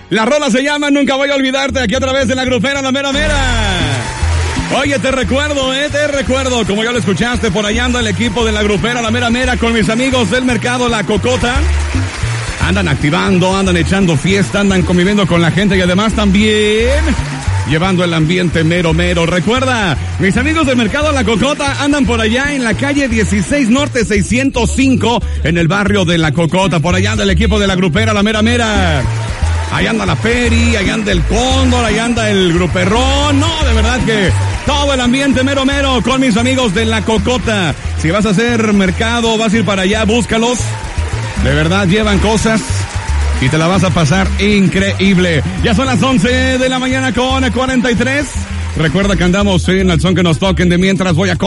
La rola se llama Nunca Voy a Olvidarte, aquí a través de la Grupera La Mera Mera. Oye, te recuerdo, como ya lo escuchaste, por allá anda el equipo de la Grupera La Mera Mera con mis amigos del mercado La Cocota. Andan activando, andan echando fiesta, andan conviviendo con la gente y además también llevando el ambiente mero. Recuerda, mis amigos del mercado La Cocota andan por allá en la calle 16 Norte 605, en el barrio de La Cocota. Por allá anda el equipo de la Grupera La Mera Mera. Ahí anda la Peri, ahí anda el Cóndor, ahí anda el Gruperrón. No, de verdad que todo el ambiente mero con mis amigos de La Cocota. Si vas a hacer mercado, vas a ir para allá, búscalos. De verdad llevan cosas y te la vas a pasar increíble. Ya son las 11 de la mañana con 43. Recuerda que andamos en el son que nos toquen de mientras voy a